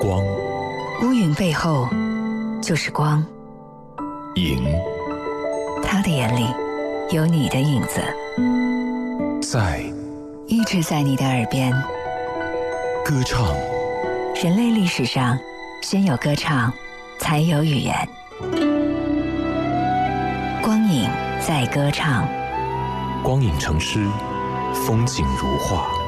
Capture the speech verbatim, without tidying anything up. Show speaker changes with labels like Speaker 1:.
Speaker 1: 光，
Speaker 2: 乌云背后就是光。
Speaker 1: 影
Speaker 2: 他的眼里有你的影子，
Speaker 1: 在
Speaker 2: 一直在你的耳边
Speaker 1: 歌唱。
Speaker 2: 人类历史上，先有歌唱，才有语言。光影在歌唱，
Speaker 1: 光影成诗，风景如画。